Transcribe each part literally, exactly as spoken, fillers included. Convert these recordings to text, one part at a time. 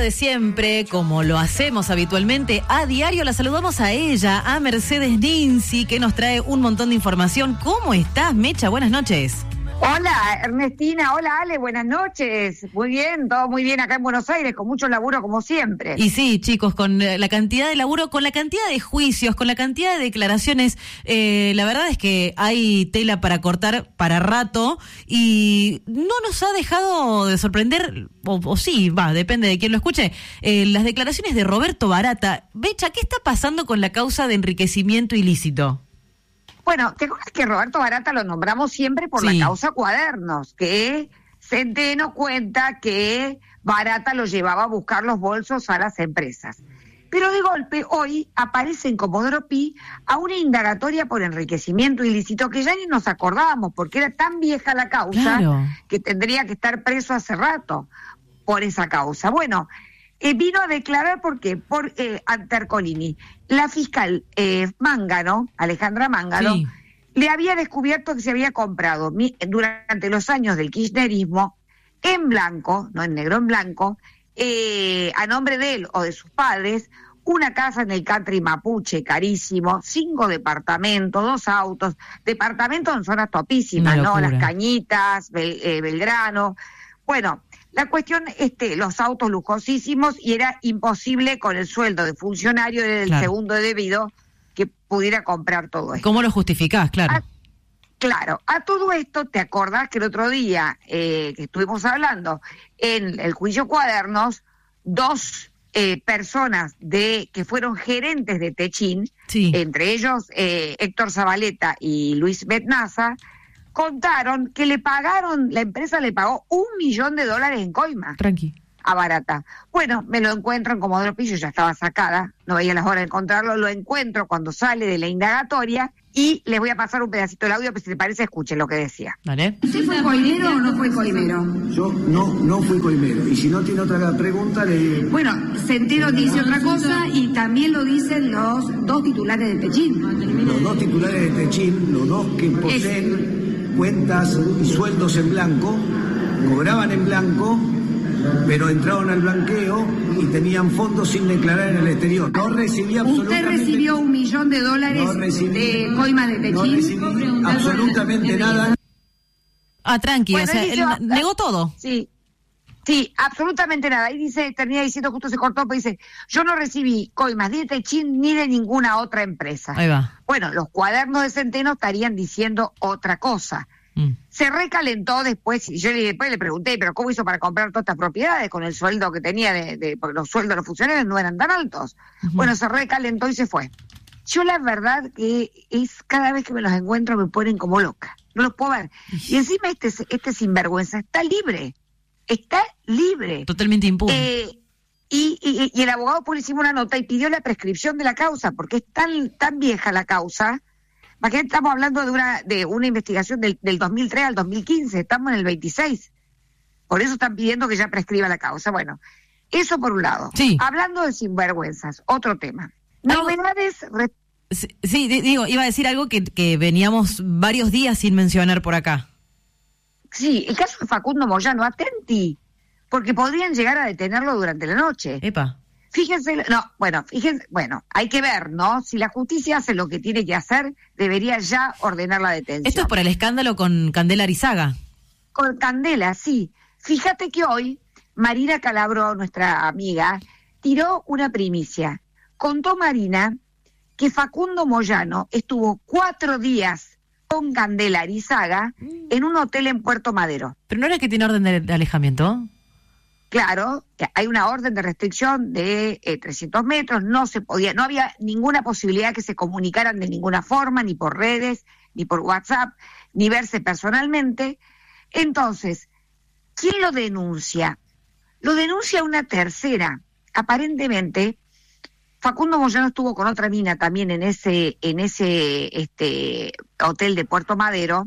de siempre, como lo hacemos habitualmente a diario, la saludamos a ella, a Mercedes Ninzi, que nos trae un montón de información. ¿Cómo estás, Mecha? Buenas noches. Hola, Ernestina. Hola, Ale. Buenas noches. Muy bien, todo muy bien acá en Buenos Aires, con mucho laburo como siempre. Y sí, chicos, con la cantidad de laburo, con la cantidad de juicios, con la cantidad de declaraciones, eh, la verdad es que hay tela para cortar para rato y no nos ha dejado de sorprender, o, o sí, va, depende de quién lo escuche, eh, las declaraciones de Roberto Barata. Becha, ¿qué está pasando con la causa de enriquecimiento ilícito? Bueno, ¿te acuerdas que Roberto Barata lo nombramos siempre por sí. la causa Cuadernos? Que Centeno cuenta que Barata lo llevaba a buscar los bolsos a las empresas. Pero de golpe, hoy aparece en Comodoro Pi a una indagatoria por enriquecimiento ilícito que ya ni nos acordábamos, porque era tan vieja la causa claro. que tendría que estar preso hace rato por esa causa. Bueno, eh, vino a declarar por qué, por eh, ante Ercolini. La fiscal eh, Mángano, Alejandra Mángano, sí. le había descubierto que se había comprado mi, durante los años del kirchnerismo, en blanco, no en negro, en blanco, eh, a nombre de él o de sus padres, una casa en el country mapuche, carísimo, cinco departamentos, dos autos, departamentos en zonas topísimas, ¿no? Las Cañitas, Bel, eh, Belgrano. Bueno, la cuestión, este, los autos lujosísimos, y era imposible con el sueldo de funcionario, era el claro. segundo debido, que pudiera comprar todo esto. ¿Cómo lo justificás? Claro. A, claro, a todo esto, ¿te acordás que el otro día eh, que estuvimos hablando en el juicio Cuadernos, dos eh, personas de que fueron gerentes de Techín, sí. entre ellos eh, Héctor Zabaleta y Luis Betnaza, contaron que le pagaron, la empresa le pagó un millón de dólares en coima. Tranqui. A Barata. Bueno, me lo encuentro en Comodoro Pi, yo ya estaba sacada, no veía las horas de encontrarlo, lo encuentro cuando sale de la indagatoria y les voy a pasar un pedacito del audio, pero si te parece, escuchen lo que decía. Dale. ¿Usted fue coimero o no fue coimero? Yo no, no fui coimero, y si no tiene otra pregunta, le... Bueno, Centeno dice otra cosa y también lo dicen los dos titulares de Techín. Los dos titulares de Techín, los dos que poseen... Es... cuentas y sueldos en blanco, cobraban en blanco, pero entraron al blanqueo y tenían fondos sin declarar en el exterior. No recibí absolutamente... ¿Usted recibió un millón de dólares no recibí, de coima de Techín? No recibí absolutamente nada. Ah, tranqui, bueno, o sea, él dice, negó todo. Sí, sí, absolutamente nada. Ahí dice, termina diciendo, justo se cortó, pero dice, yo no recibí coimas ni de Techín ni de ninguna otra empresa. Ahí va. Bueno, los cuadernos de Centeno estarían diciendo otra cosa. Mm. Se recalentó después, y yo después le pregunté, pero ¿cómo hizo para comprar todas estas propiedades con el sueldo que tenía? de, de Porque los sueldos de los funcionarios no eran tan altos. Uh-huh. Bueno, se recalentó y se fue. Yo la verdad que es, cada vez que me los encuentro me ponen como loca. No los puedo ver. Y encima este, este sinvergüenza está libre. Está libre. Totalmente impune. Eh, y, y, y el abogado pues le hicimos una nota y pidió la prescripción de la causa, porque es tan, tan vieja la causa. Porque estamos hablando de una de una investigación del, del dos mil tres al dos mil quince, estamos en el veintiséis. Por eso están pidiendo que ya prescriba la causa. Bueno, eso por un lado. Sí. Hablando de sinvergüenzas, otro tema. Novedades... Re- sí, sí, digo, iba a decir algo que, que veníamos varios días sin mencionar por acá. Sí, el caso de Facundo Moyano, atenti, porque podrían llegar a detenerlo durante la noche. Epa. Fíjense, no, bueno, fíjense, bueno, hay que ver, ¿no? Si la justicia hace lo que tiene que hacer, debería ya ordenar la detención. Esto es por el escándalo con Candela Arizaga. Con Candela, sí. Fíjate que hoy Marina Calabro, nuestra amiga, tiró una primicia. Contó Marina que Facundo Moyano estuvo cuatro días con Candela Arizaga en un hotel en Puerto Madero. ¿Pero no era que tiene orden de, de alejamiento? Claro, hay una orden de restricción de eh, trescientos metros, no se podía, no había ninguna posibilidad que se comunicaran de ninguna forma, ni por redes, ni por WhatsApp, ni verse personalmente. Entonces, ¿quién lo denuncia? Lo denuncia una tercera. Aparentemente, Facundo Moyano estuvo con otra mina también en ese, en ese este hotel de Puerto Madero.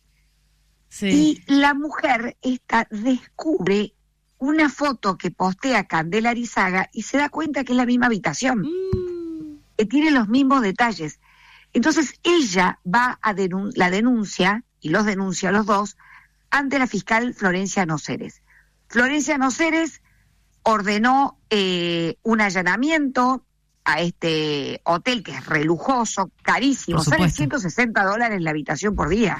Sí. Y la mujer esta descubre una foto que postea Candela Arizaga y se da cuenta que es la misma habitación, mm. que tiene los mismos detalles. Entonces ella va a denun- la denuncia, y los denuncia a los dos, ante la fiscal Florencia Noceres. Florencia Noceres ordenó eh, un allanamiento a este hotel que es relujoso, carísimo, sale ciento sesenta dólares la habitación por día.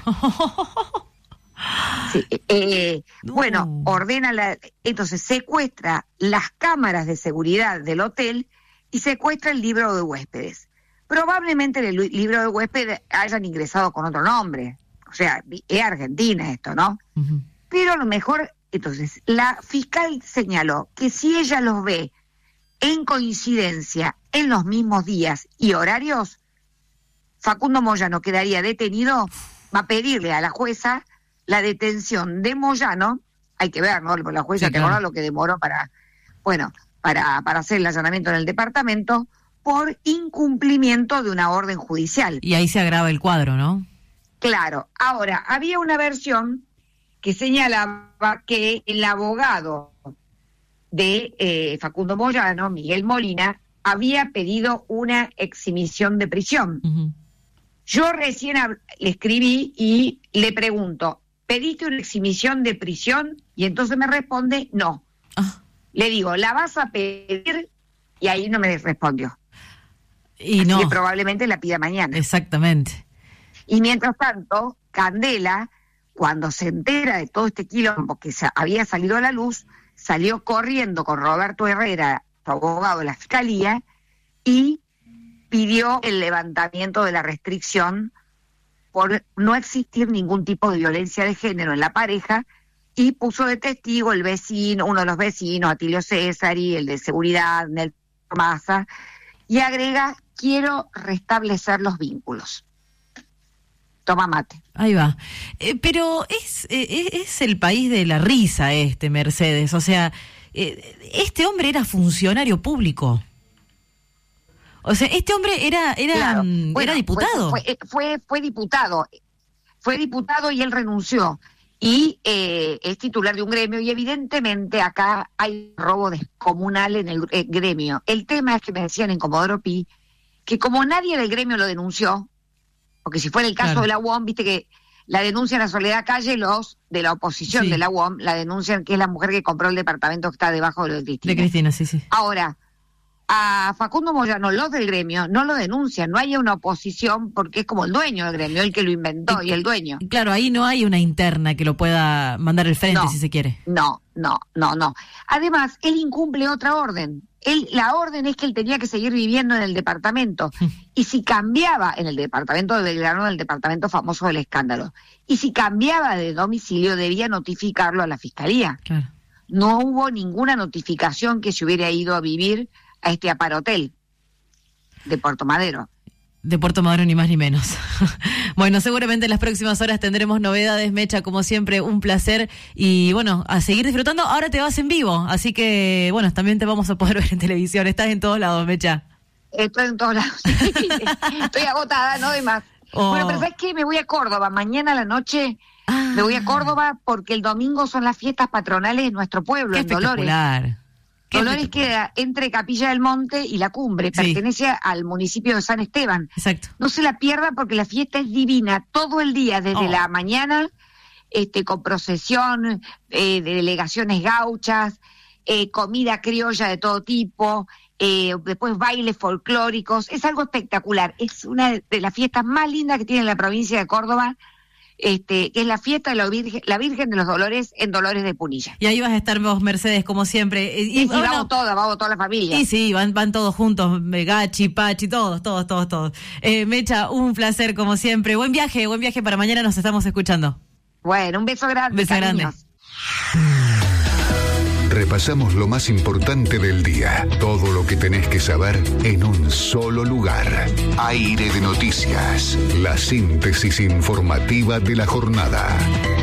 Sí, eh, no. Bueno, ordena, la, entonces secuestra las cámaras de seguridad del hotel y secuestra el libro de huéspedes. Probablemente en el libro de huéspedes hayan ingresado con otro nombre, o sea, es Argentina esto, ¿no? Uh-huh. Pero a lo mejor, entonces, la fiscal señaló que si ella los ve en coincidencia en los mismos días y horarios, Facundo Moyano quedaría detenido, va a pedirle a la jueza la detención de Moyano, hay que ver, ¿no? La jueza, sí, claro, demoró lo que demoró para, bueno, para, para hacer el allanamiento en el departamento por incumplimiento de una orden judicial. Y ahí se agrava el cuadro, ¿no? Claro. Ahora, había una versión que señalaba que el abogado de eh, Facundo Moyano, Miguel Molina, había pedido una exhibición de prisión. Uh-huh. Yo recién hab- le escribí y le pregunto, ¿pediste una exhibición de prisión? Y entonces me responde, no. Ah. Le digo, ¿la vas a pedir? Y ahí no me respondió. Y Así no. que probablemente la pida mañana. Exactamente. Y mientras tanto, Candela, cuando se entera de todo este quilombo que se había salido a la luz, salió corriendo con Roberto Herrera, su abogado de la Fiscalía, y pidió el levantamiento de la restricción por no existir ningún tipo de violencia de género en la pareja, y puso de testigo el vecino, uno de los vecinos, Atilio Césari, el de seguridad, Nelson Massa, y agrega, quiero restablecer los vínculos. Toma mate. Ahí va. Eh, pero es, eh, es el país de la risa este, Mercedes. O sea, eh, este hombre era funcionario público. O sea, este hombre era era, claro. bueno, era diputado. Fue, fue, fue, fue diputado. Fue diputado y él renunció. Y eh, es titular de un gremio y evidentemente acá hay robo descomunal en el eh, gremio. El tema es que me decían en Comodoro Pi que como nadie del gremio lo denunció, porque si fuera el caso, claro, de la U O M, viste que la denuncian a Soledad Calle, los de la oposición, sí, de la U O M, la denuncian que es la mujer que compró el departamento que está debajo de lo de Cristina. De Cristina, sí, sí. Ahora, a Facundo Moyano, los del gremio, no lo denuncian, no hay una oposición porque es como el dueño del gremio, el que lo inventó y, y el dueño. Claro, ahí no hay una interna que lo pueda mandar al frente, no, si se quiere. No, no, no, no. Además, él incumple otra orden. Él, la orden es que él tenía que seguir viviendo en el departamento. Y si cambiaba en el departamento de Belgrano, en el departamento famoso del escándalo, y si cambiaba de domicilio, debía notificarlo a la fiscalía. Claro. No hubo ninguna notificación que se hubiera ido a vivir a este aparotel de Puerto Madero. De Puerto Madero, ni más ni menos. Bueno, seguramente en las próximas horas tendremos novedades, Mecha, como siempre, un placer. Y bueno, a seguir disfrutando. Ahora te vas en vivo, así que bueno, también te vamos a poder ver en televisión. Estás en todos lados, Mecha. Estoy en todos lados. Estoy agotada, no doy más. Oh. Bueno, pero ¿sabes qué? Me voy a Córdoba. Mañana a la noche ah. me voy a Córdoba porque el domingo son las fiestas patronales de nuestro pueblo, qué en Dolores. Qué Dolores queda entre Capilla del Monte y La Cumbre, sí, pertenece al municipio de San Esteban. Exacto. No se la pierda porque la fiesta es divina, todo el día, desde oh. la mañana, este, con procesión, eh, de delegaciones gauchas, eh, comida criolla de todo tipo, eh, después bailes folclóricos, es algo espectacular, es una de las fiestas más lindas que tiene la provincia de Córdoba. Este, que es la fiesta de la Virgen, la Virgen de los Dolores en Dolores de Punilla. Y ahí vas a estar vos, Mercedes, como siempre. Y, y, y bueno, vamos todas, vamos toda la familia. Y sí, van, van todos juntos, Gachi, Pachi, todos, todos, todos, todos. Eh, Mecha, un placer como siempre. Buen viaje, buen viaje para mañana, nos estamos escuchando. Bueno, un beso grande. Beso grande. Repasamos lo más importante del día. Todo lo que tenés que saber en un solo lugar. Aire de Noticias. La síntesis informativa de la jornada.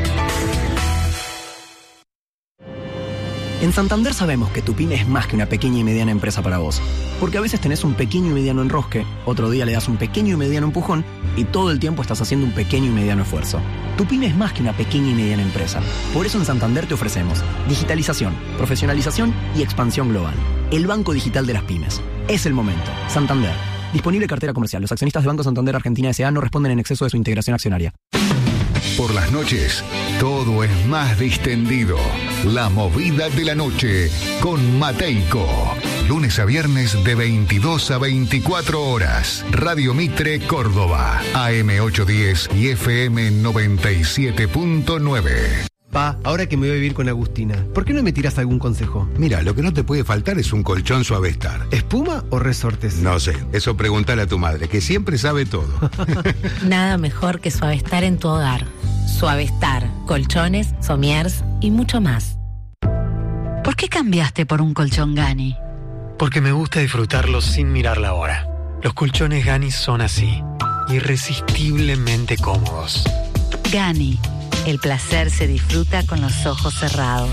En Santander sabemos que tu pyme es más que una pequeña y mediana empresa para vos. Porque a veces tenés un pequeño y mediano enrosque, otro día le das un pequeño y mediano empujón y todo el tiempo estás haciendo un pequeño y mediano esfuerzo. Tu pyme es más que una pequeña y mediana empresa. Por eso en Santander te ofrecemos digitalización, profesionalización y expansión global. El banco digital de las pymes. Es el momento. Santander. Disponible cartera comercial. Los accionistas de Banco Santander Argentina S A no responden en exceso de su integración accionaria. Por las noches, todo es más distendido. La movida de la noche con Mateico. Lunes a viernes de veintidós a veinticuatro horas. Radio Mitre, Córdoba. A M ochocientos diez y F M noventa y siete punto nueve. Pa, ahora que me voy a vivir con Agustina, ¿por qué no me tiras algún consejo? Mira, lo que no te puede faltar es un colchón Suavestar. ¿Espuma o resortes? No sé, eso pregúntale a tu madre, que siempre sabe todo. Nada mejor que Suavestar en tu hogar. Suavestar, colchones, somiers y mucho más. ¿Por qué cambiaste por un colchón Gani? Porque me gusta disfrutarlos sin mirar la hora. Los colchones Gani son así, irresistiblemente cómodos. Gani. El placer se disfruta con los ojos cerrados.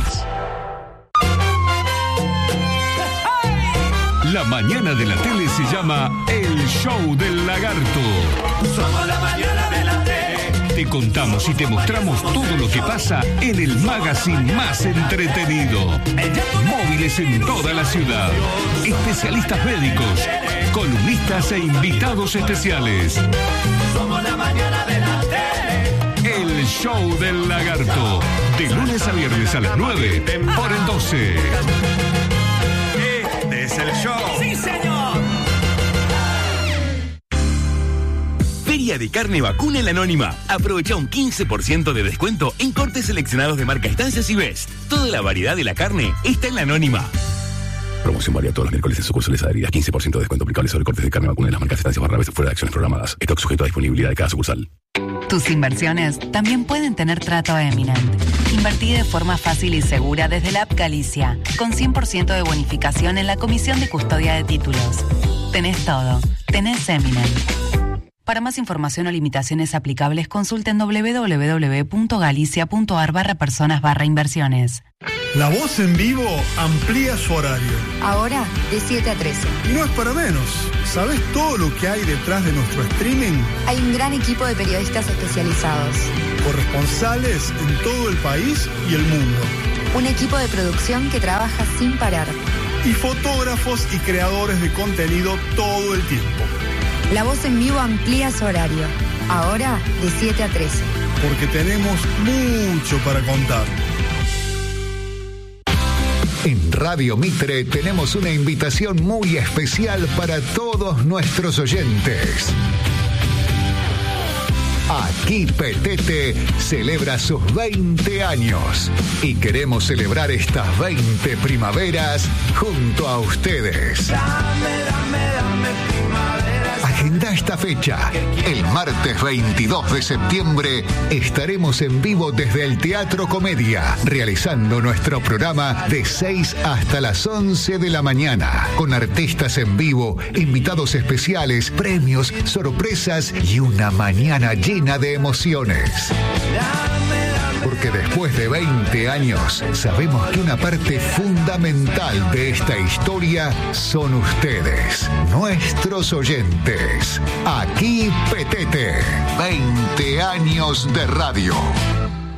La mañana de la tele se llama El Show del Lagarto. Somos la mañana de la tele. Te contamos y te mostramos todo lo que pasa en el magazine más entretenido. Móviles en toda la ciudad. Especialistas médicos, columnistas e invitados especiales. Somos la mañana de la tele. El Show del Lagarto. De lunes a viernes a las nueve por el doce. Este es el show. ¡Sí, señor! Feria de Carne Vacuna en la Anónima. Aprovecha un quince por ciento de descuento en cortes seleccionados de marca Estancias y Best. Toda la variedad de la carne está en la Anónima. Promoción válida todos los miércoles en sucursales adheridas. quince por ciento de descuento aplicable sobre cortes de carne vacuna de las marcas Estancias barra Best fuera de acciones programadas. Stock sujeto a disponibilidad de cada sucursal. Tus inversiones también pueden tener trato Eminent. Invertí de forma fácil y segura desde la app Galicia, con cien por ciento de bonificación en la comisión de custodia de títulos. Tenés todo. Tenés Eminent. Para más información o limitaciones aplicables, consulten doble u doble u doble u punto galicia punto a r barra personas barra inversiones. La Voz en Vivo amplía su horario. Ahora de siete a trece. Y no es para menos. ¿Sabes todo lo que hay detrás de nuestro streaming? Hay un gran equipo de periodistas especializados. Corresponsales en todo el país y el mundo. Un equipo de producción que trabaja sin parar. Y fotógrafos y creadores de contenido todo el tiempo. La Voz en Vivo amplía su horario. Ahora de siete a trece. Porque tenemos mucho para contar. En Radio Mitre tenemos una invitación muy especial para todos nuestros oyentes. Aquí Petete celebra sus veinte años y queremos celebrar estas veinte primaveras junto a ustedes. Dame, dame, dame primavera. Agenda esta fecha. El martes veintidós de septiembre estaremos en vivo desde el Teatro Comedia, realizando nuestro programa de seis hasta las once de la mañana, con artistas en vivo, invitados especiales, premios, sorpresas y una mañana llena de emociones. Porque después de veinte años, sabemos que una parte fundamental de esta historia son ustedes, nuestros oyentes. Aquí Petete, veinte años de radio.